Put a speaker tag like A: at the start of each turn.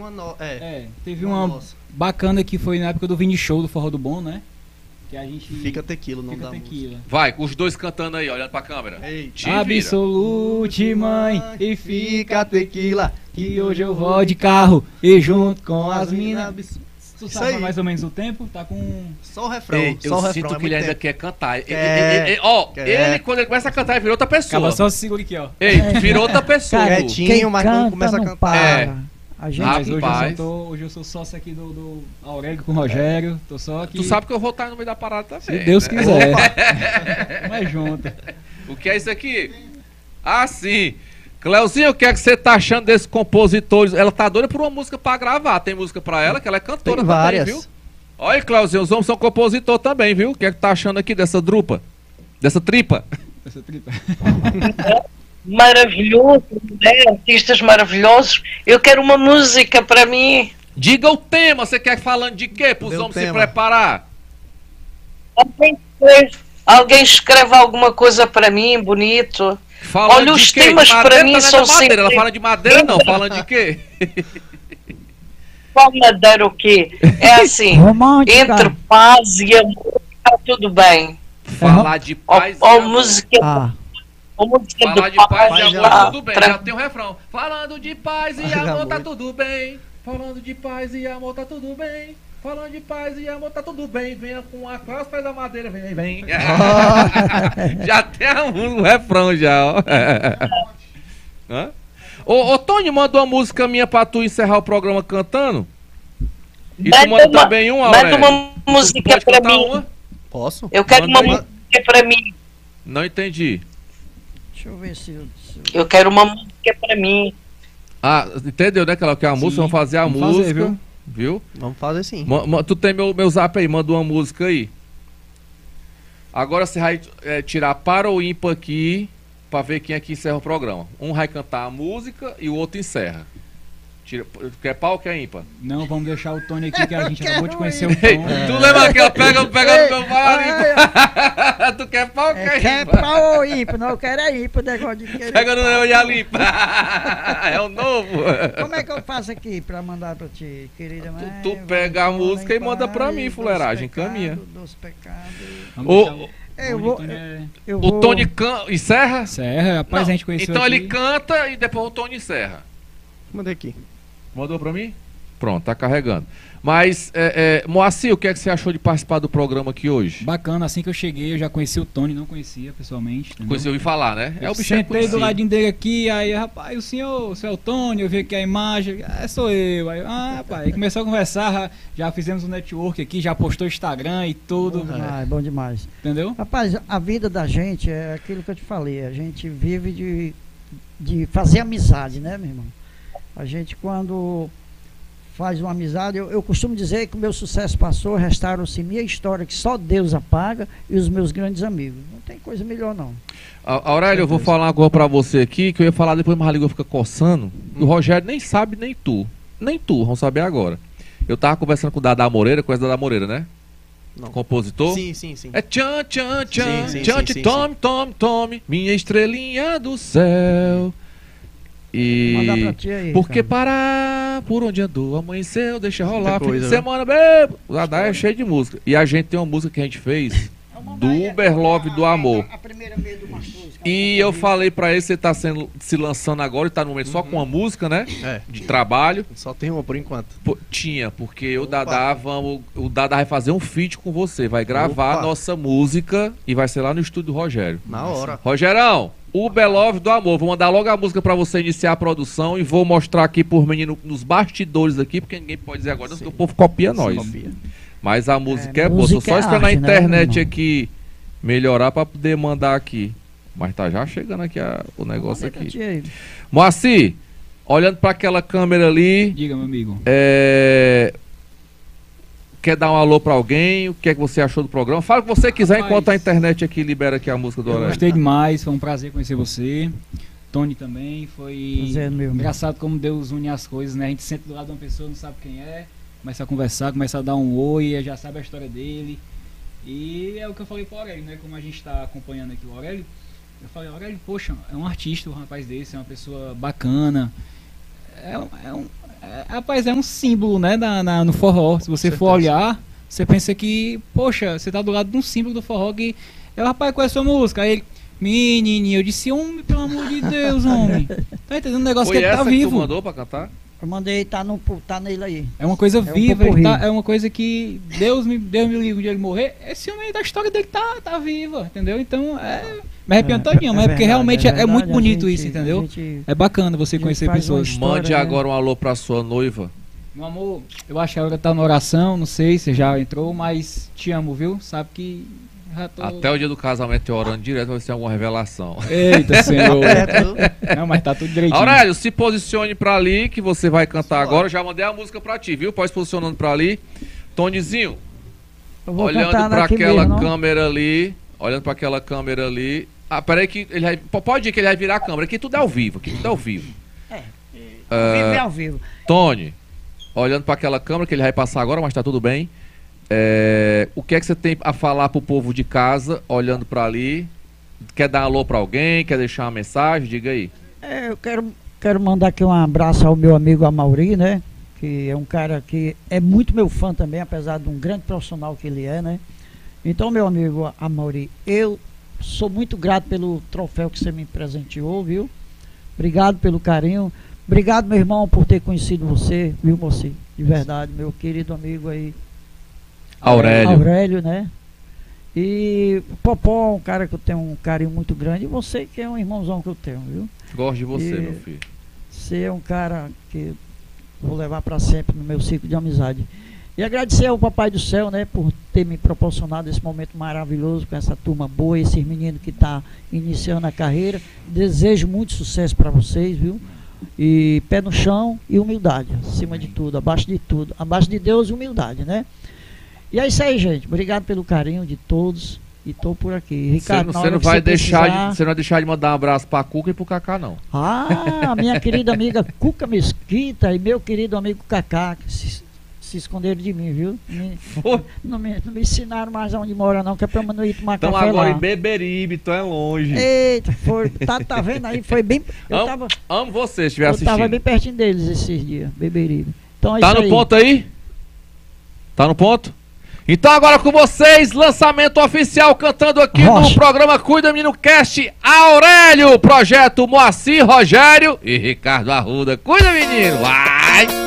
A: uma
B: teve
A: uma
B: uma
A: nossa.
B: bacana que foi na época do Vini Show do Forró do Bom, né? Que a gente...
A: Fica Tequila, não
B: Fica
A: dá
B: Tequila.
C: Vai, os dois cantando aí, olhando pra câmera.
A: Ei,
C: Te vira.
B: Absolute, mãe, e
A: fica Tequila,
B: que hoje eu vou de carro e junto com as minas. Tu
A: Isso
B: sabe
A: aí.
B: mais ou menos o tempo? Tá com...
A: Só o refrão,
C: Ei,
A: só
C: eu
A: o refrão.
C: sinto
A: é
C: que ele
A: muito
C: ainda
A: tempo.
C: quer cantar.
A: Quer.
C: Ele, quando ele começa a cantar, ele vira outra pessoa.
B: Acaba só segura aqui, ó.
C: Ei, virou outra pessoa.
D: Cara,
A: Quietinho, mas quando começa a
D: não
A: cantar.
D: para. A gente
B: Mas
C: Rapaz.
B: hoje eu sou sócio aqui do Aurélio com o Rogério. Tô só aqui.
C: Tu sabe que eu vou estar no meio da parada também.
B: Se Deus
C: né?
B: quiser. Mas junto.
C: O que é isso aqui? Ah, sim. Cleuzinho, o que é que você tá achando desses compositores? Ela tá doida por uma música pra gravar. Tem música pra ela, que ela é cantora
A: Tem
C: também,
A: várias.
C: viu? Olha, Cleuzinho, os homens são compositor também, viu? O que é que tá achando aqui dessa drupa? Dessa tripa?
B: Essa tripa.
E: Maravilhoso, né? Artistas maravilhosos. Eu quero uma música para mim.
C: Diga o tema, você quer falando de quê? Pros
A: Dê o
C: homens se
A: tema.
C: preparar.
E: Alguém escreve alguma coisa para mim, bonito.
C: Falando
E: Olha, os
C: de quê?
E: temas
C: De
E: pra
C: madeira,
E: mim
C: tá
E: são
C: vendo madeira? Ela
E: sempre-
C: fala de madeira não, falando de quê?
E: Qual madeira o quê? É assim,
D: Romântica.
E: entre paz e amor, está tudo bem.
C: Falar de paz
E: Ou
C: e amor.
E: música,
D: Ah,
E: ou música
C: Falar de paz e amor,
E: lá,
C: tudo bem.
E: pra-
C: Já tem um refrão. Falando de paz e amor, tá
A: Amor.
C: tudo bem. Falando de paz e amor, tá tudo bem. Falando de paz e amor, tá tudo bem. Venha com a classe, faz a madeira, vem. Já tem um refrão já, ó. Hã? Ô, Tony, manda uma música minha pra tu encerrar o programa cantando. E tu manda também uma,
E: manda
C: Aurélio.
E: uma música
C: Pode
E: para
C: cantar
E: mim.
C: uma?
A: Posso?
E: Eu quero
C: Manda
E: uma
C: aí.
E: música para mim.
C: Não entendi.
D: deixa eu ver se eu...
E: Eu quero uma música para mim.
C: Ah, entendeu, né? Que ela quer a música, vamos fazer a
B: vamos
C: música.
B: fazer,
C: viu?
A: Vamos fazer sim.
C: Tu tem meu zap aí, manda uma música aí. Agora você vai tirar para ou ímpar aqui pra ver quem aqui encerra o programa. Um vai cantar a música e o outro encerra. Quer pau ou quer ímpar?
B: Não, vamos deixar o Tony aqui que a gente acabou de conhecer o
C: Ei,
B: Tom.
C: tu lembra que ela pega no meu pau Tu quer pau ou quer
D: Quer
C: ímpar?
D: pau ou ímpar? Não, eu quero é ímpar, o negócio de querer.
C: Pega no meu e a limpa. É o novo.
D: Como é que eu faço aqui pra mandar pra ti, querida mãe?
C: tu pega a música e manda pra mim, fuleiragem, caminha.
D: Dos pecados.
B: Vamos
C: Ô,
B: deixar
D: Eu
B: o
D: vou...
B: Tony é...
D: Eu
C: O
D: vou...
C: Tony encerra?
B: Serra, rapaz,
C: Não,
B: a gente conheceu
C: então
B: aqui.
C: ele canta e depois o Tony encerra.
A: Mandei aqui.
C: Mandou pra mim? Pronto, tá carregando. Mas, Moacir, o que é que você achou de participar do programa aqui hoje?
B: Bacana, assim que eu cheguei, eu já conheci o Tony, não conhecia pessoalmente. Entendeu?
C: Conheci ouvir falar, né? É o bicho
B: Sentei do ladinho dele aqui, aí, rapaz, o senhor é o Tony, eu vi aqui a imagem, sou eu. Aí, rapaz, aí começou a conversar, já fizemos um network aqui, já postou Instagram e tudo,
D: Bom demais.
B: entendeu?
D: Rapaz, a vida da gente é aquilo que eu te falei, a gente vive de fazer amizade, né, meu irmão? A gente quando faz uma amizade, eu costumo dizer que o meu sucesso passou, restaram-se minha história que só Deus apaga e os meus grandes amigos. Não tem coisa melhor não.
C: Aurélio, eu vou falar uma coisa pra você aqui, que eu ia falar depois, mas a língua fica coçando. E o Rogério nem sabe, nem tu. Nem tu, vamos saber agora. Eu tava conversando com o Dada Moreira, conhece o Dada Moreira, né?
A: Não.
C: Compositor.
A: Sim.
C: É tchan, tchan, tchan,
A: Sim,
C: tchan,
A: sim,
C: tome, tome, tome, minha estrelinha do céu.
D: Mandar
C: E
D: pra ti aí.
C: porque
D: cara.
C: parar por onde andou, amanheceu, deixa rolar,
A: Muita
C: fim
A: coisa,
C: de
A: né?
C: semana, bebo. O Dada é cheio de música. E a gente tem uma música que a gente fez do Uber Love do Amor.
D: A primeira meia do Mastros, cara.
C: E eu falei pra ele, você tá se lançando agora e tá no momento só com uma música, né?
A: É.
C: De trabalho.
A: Só tem uma por enquanto.
C: Pô, tinha, porque o
A: Opa.
C: Dada vai fazer um feat com você, vai gravar a
A: Opa.
C: nossa música e vai ser lá no estúdio do Rogério.
A: Na hora.
C: Rogerão, Uber Love do Amor. Vou mandar logo a música pra você iniciar a produção e vou mostrar aqui por menino nos bastidores aqui, porque ninguém pode dizer agora, não, porque o povo copia nós.
A: Copia.
C: Mas a música é boa.
D: música
C: Tô só
D: é
C: esperando a
D: arte, né,
C: internet
D: meu irmão?
C: aqui melhorar pra poder mandar aqui. Mas tá já chegando aqui o negócio
D: Mandei pra
C: aqui.
D: ti aí.
C: Moacir, olhando pra aquela câmera ali,
B: Diga, meu amigo.
C: quer dar um alô pra alguém? O que é que você achou do programa? Fala o que você quiser
B: Rapaz,
C: enquanto a internet aqui libera aqui a música do
B: Eu
C: Aurélio.
B: gostei demais, foi um prazer conhecer você. Tony também, foi
D: Prazer, meu irmão.
B: engraçado como Deus une as coisas, né? A gente senta do lado de uma pessoa, não sabe quem é, começa a conversar, começa a dar um oi, já sabe a história dele. E é o que eu falei pro Aurélio, né? Como a gente tá acompanhando aqui o Aurélio, eu falei, Aurélio, poxa, é um artista, um rapaz desse, é uma pessoa bacana. É rapaz, é um símbolo, né, no forró. Se você for olhar, você pensa que, poxa, você tá do lado de um símbolo do forró que... rapaz, qual é a sua música? Aí ele, menininho, eu disse, homem, pelo amor de Deus, homem. Tá entendendo? Um negócio
C: Foi
B: que ele tá
C: essa
B: vivo.
C: que tu mandou pra cantar?
D: Eu mandei, tá nele aí.
B: É uma coisa
D: um
B: viva,
D: popurrí.
B: é uma coisa que Deus me livre de ele morrer. Esse homem da história dele tá viva, entendeu? Então, me arrepiando todinho, mas é porque
D: verdade,
B: realmente é
D: verdade,
B: muito
D: a
B: bonito
D: gente-
B: isso, entendeu?
D: a gente-
B: É bacana você
D: a gente
B: conhecer
D: faz
B: pessoas.
D: uma história,
C: Mande
D: né?
C: agora um alô pra sua noiva.
B: Meu amor, eu acho que a hora tá na oração, não sei se já entrou, mas te amo, viu? Sabe que já tô...
C: Até o dia do casamento eu orando direto pra ver se tem alguma revelação.
B: Eita, Senhor.
A: Certo.
B: Não, mas tá tudo direitinho.
C: Aurélio, se posicione pra ali que você vai cantar agora. Eu já mandei a música pra ti, viu? Pode se posicionando pra ali. Tonizinho,
D: Eu vou
C: olhando
D: cantar
C: pra
D: daqui
C: aquela
D: mesmo, não?
C: câmera ali. Olhando pra aquela câmera ali. Ah, peraí que ele vai... Pode ir que ele vai virar a câmera. Aqui tudo é ao vivo. Aqui tudo é ao vivo.
D: Vivo é ao vivo.
C: Tony, olhando pra aquela câmera que ele vai passar agora, mas tá tudo bem. O que é que você tem a falar pro povo de casa, olhando pra ali? Quer dar um alô pra alguém? Quer deixar uma mensagem? Diga aí.
D: Eu quero mandar aqui um abraço ao meu amigo Amauri, né? Que é um cara que é muito meu fã também, apesar de um grande profissional que ele é, né? Então, meu amigo Amauri, eu sou muito grato pelo troféu que você me presenteou, viu? Obrigado pelo carinho. Obrigado, meu irmão, por ter conhecido você, viu, moço? De verdade, meu querido amigo aí. Aurélio, né? E Popó, um cara que eu tenho um carinho muito grande. E você que é um irmãozão que eu tenho, viu?
C: Gosto de você,
D: E-
C: meu filho.
D: Você é um cara que vou levar para sempre no meu ciclo de amizade. E agradecer ao Papai do Céu, né, por ter me proporcionado esse momento maravilhoso com essa turma boa, esses meninos que estão iniciando a carreira. Desejo muito sucesso para vocês, viu? E pé no chão e humildade, acima de tudo, abaixo de tudo. Abaixo de Deus, humildade, né? E é isso aí, gente. Obrigado pelo carinho de todos. E tô por aqui. Ricardo, na
C: Você
D: hora
C: não
D: que
C: vai deixar
D: precisar-
C: de, você não vai deixar de mandar um abraço pra Cuca e pro Cacá, não.
D: Ah, minha querida amiga Cuca Mesquita e meu querido amigo Cacá, que se esconderam de mim, viu? Não me ensinaram mais onde mora não, que é pra eu não ir tomar
C: Então
D: café
C: agora
D: lá.
C: em Beberibe, tu é longe.
D: Eita, tá vendo aí? Foi bem...
C: Amo você, se estiver
D: Eu
C: assistindo.
D: tava bem pertinho deles esses dias, Beberibe. Então é
C: Tá
D: isso
C: no
D: aí.
C: ponto aí? Tá no ponto? Então agora com vocês, lançamento oficial cantando aqui
D: Rocha.
C: no programa Cuida Menino Cast, Aurélio, projeto Moacir Rogério e Ricardo Arruda. Cuida, menino! Vai!